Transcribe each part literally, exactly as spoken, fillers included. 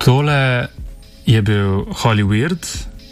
Tole je bil Holy Weird.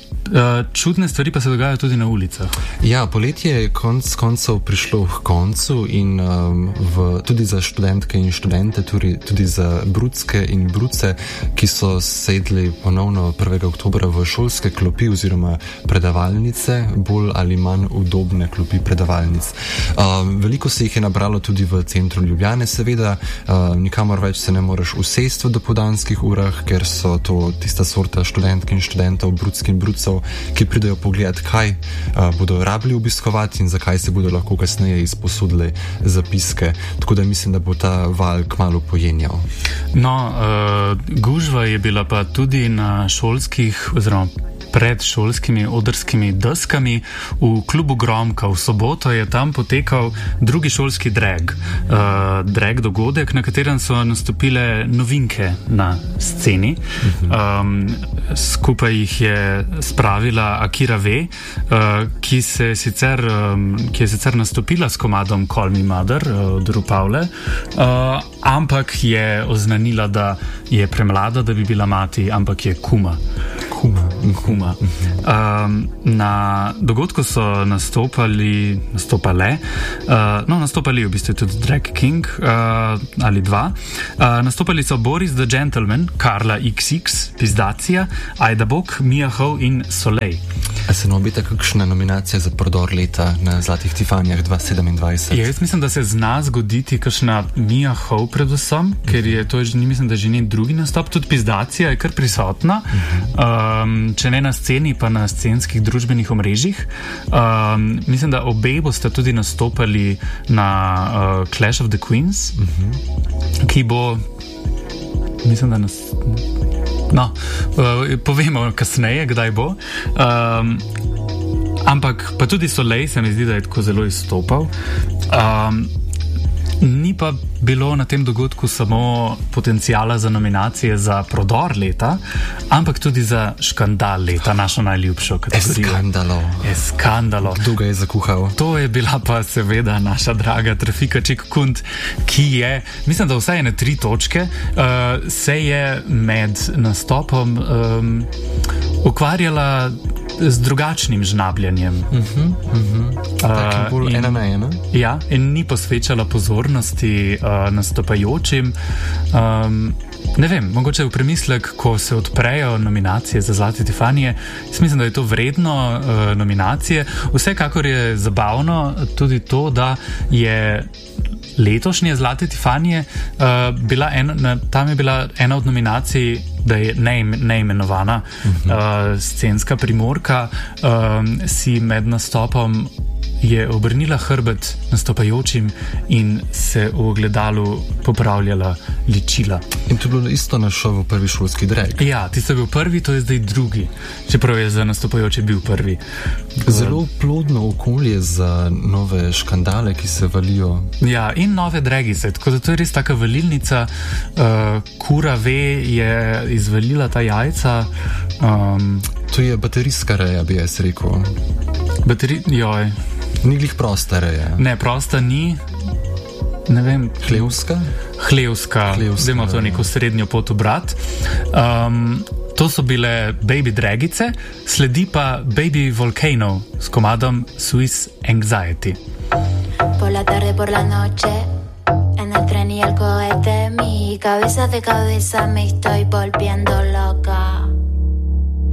Čudne stvari pa se dogajajo tudi na ulicah. Ja, poletje je konc koncev prišlo k koncu in um, v, tudi za študentke in študente, tudi, tudi za brucke in bruce, ki so sedli ponovno prvega oktobra v šolske klopi oziroma predavalnice, bolj ali manj udobne klopi predavalnic. Um, veliko se jih je nabralo tudi v centru Ljubljane, seveda, um, nikamor več se ne moreš usesti v dopoldanskih urah, ker so to tista sorta študentk in študentov, brucki in brucev, ki pridejo pogledati, kaj uh, bodo rabili obiskovati in zakaj se bodo lahko kasneje izposodili zapiske. Tako da mislim, da bo ta val kmalu pojenjal. No, uh, gužva je bila pa tudi na šolskih oziroma pred šolskimi odrskimi deskami v klubu Gromka. V soboto je tam potekal drugi šolski drag. Uh, drag dogodek, na katerem so nastopile novinke na sceni. Um, skupaj jih je spravila Akira V, uh, ki, se sicer, um, ki je sicer nastopila s komadom Call Me Mother uh, od Rupavle, uh, ampak je oznanila, da je premlada, da bi bila mati, ampak je kuma. Kuma. Kuma. Um, na dogodku so nastopali, nastopale, uh, no, nastopali v bistvu tudi Drag King uh, ali dva. Uh, nastopali so Boris the Gentleman, Karla iks iks, Pizdacija, Aida Bok, Mia Ho in Soleil. A se ne obeta kakšna nominacija za prodor leta na Zlatih Tifanijah dva tisoč sedemindvajset? Ja, jaz mislim, da se zna zgoditi kakšna Mia Ho predvsem, ker je to, mislim, da že njen drugi nastop, tudi Pizdacija je kar prisotna. Um, če ne na sceni, pa na scenskih družbenih omrežjih. Um, mislim, da obe boste tudi nastopali na uh, Clash of the Queens, uh-huh. ki bo, mislim, da nas... No, uh, povemo kasneje, kdaj bo. Um, ampak pa tudi Soleil se mi zdi, da je tako zelo izstopal. Um, Ni pa bilo na tem dogodku samo potencijala za nominacije za prodor leta, ampak tudi za škandal leta, našo najljubšo kategorijo. Eskandalo. Eskandalo. Kdo ga je zakuhal? To je bila pa seveda naša draga Trafika Čik-Kunt, ki je, mislim, da vsaj na tri točke, uh, se je med nastopom um, ukvarjala z drugačnim žnabljanjem. Uh-huh, uh-huh. Tako bolj ena na ena? Ja, in ni posvečala pozornosti uh, nastopajočim. Um, ne vem, mogoče v premislek, ko se odprejo nominacije za Zlate Tifanije, jaz mislim, da je to vredno uh, nominacije. Vsekakor je zabavno tudi to, da je letošnje Zlate Tifanije uh, bila ena, tam je bila ena od nominacij, da je neimenovana uh-huh. uh, scenska primorka, uh, si med nastopom je obrnila hrbet nastopajočim in se v ogledalu popravljala ličila. In to je bilo isto na šovu Prvi šolski drag? Ja, tisto je bil prvi, to je zdaj drugi. Čeprav je za nastopajoče bil prvi. Zelo plodno okolje za nove škandale, ki se valijo. Ja, in nove dragice. Tako da to je res taka valilnica. Uh, Kura V je izvalila ta jajca. Um, to je baterijska reja, bi jaz rekel. Bateri... Joj. Ni glih prosta reja. Ne, prosta ni. Ne vem. Hlevska? Hlevska. Zdaj ima to neko srednjo pot obrat. Um, to so bile Baby Dragice, sledi pa Baby Volcano s komadom Swiss Anxiety. Por la tarde, por la noche, en el tren y el cohete, mi cabeza de cabeza me estoy volviendo.